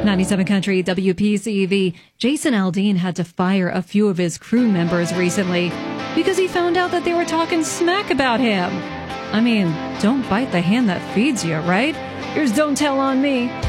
97 Country WPCV. Jason Aldean had to fire a few of his crew members recently because he found out that they were talking smack about him. I mean, don't bite the hand that feeds you, right? Here's Don't Tell on Me.